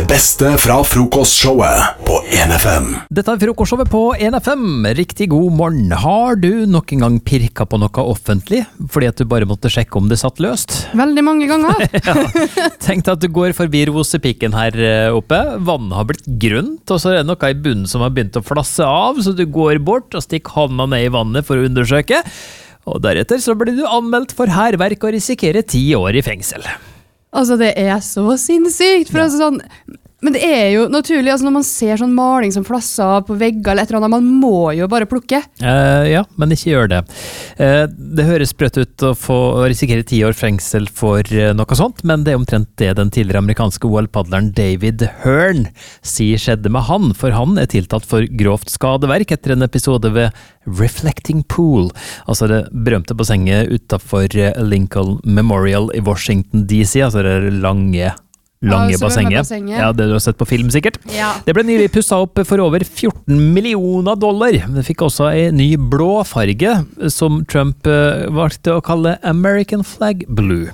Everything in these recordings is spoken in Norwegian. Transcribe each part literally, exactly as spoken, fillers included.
Det beste fra frokostshowet på en F M. Dette er frokostshowet på en F M. Riktig god morgen. Har du nok en gang pirka på noe offentlig, fordi at du bare måtte sjekke om det satt løst? Veldig mange ganger. Ja. Tenk deg at du går forbi rosepikken her oppe. Vannet har blitt grønt, og så er det noe i bunnen som har begynt å flasse av, så du går bort og stikker hånda ned i vannet for å undersøke. Og deretter så blir du anmeldt for hærverk og risikerer ti år i fengsel. Altså, det er så sinnssykt, for Ja. altså sånn, men det er jo naturlig, altså når man ser sånn maling som flasser på vegger eller et eller annet, man må jo bare plukke. Uh, ja, men ikke gjør det. Uh, det høres sprøtt ut å få å risikere ti år fengsel for uh, noe sånt, men det er omtrent det den tidligere amerikanske O L-paddleren David Hearn sier skjedde med han, for han er tiltalt for grovt skadeverk etter en episode ved Reflecting Pool, altså det berømte bassenget utenfor Lincoln Memorial i Washington D C, altså det lange Lange Ja, så bassenget. bassenget. Ja, det du har sett på film sikkert. Ja. Det ble nylig pusset opp for over fjorten millioner dollar. Det fikk også en ny blå farge, som Trump uh, valgte å kalle American Flag Blue.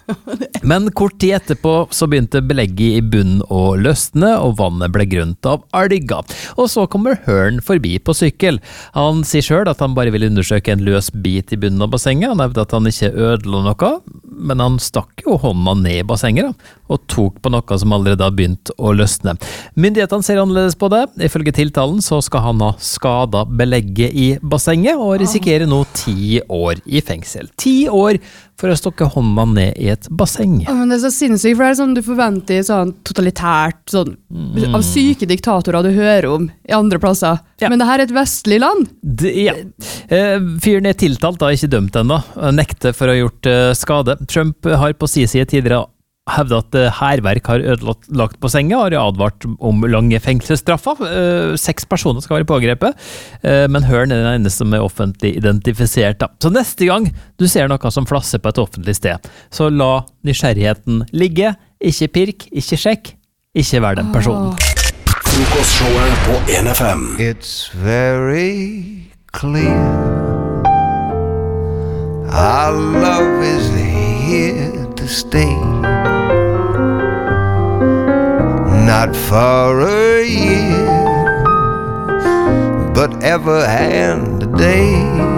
Men kort tid etterpå så begynte belegget i bunnen å løsne, og vannet ble grønt av alger. Og så kommer Hearn forbi på sykkel. Han sier selv at han bare vil undersøke en løs bit i bunnen av bassenget. Han hevde at han ikke ødela noe, men han stakk jo hånda ned i bassenget da, og tok på noe som allerede har begynt å løsne. Myndighetene ser annerledes på det. Ifølge tiltalen så skal han ha skadet belegget i bassenget, og risikere nå ti år i fengsel. Ti år for å stokke hånda ned i et basseng. Å, men det er så sinnssykt, for det er sånn du forventer sånn totalitært, sånn, Mm. av syke diktatorer du hører om i andre plasser. Ja. Men det her er et vestlig land. Det, ja. Eh, Fyren er tiltalt, da, ikke dømt ennå. Nekter for å ha gjort eh, skade. Trump har på sin side tidligere hevdet at eh, hærverk har ødelagt bassenget, og har advart om lange fengselsstraffer. Eh, Seks personer skal være pågrepet, eh, men Hearn er den eneste som er offentlig identifisert. Da. Så neste gang du ser noe som flasser på et offentlig sted, så la nysgjerrigheten ligge. Ikke pirk, ikke sjekk, ikke vær den personen. Frokostshowet på en F M. It's very clear our love is here to stay, not for a year but ever and a day.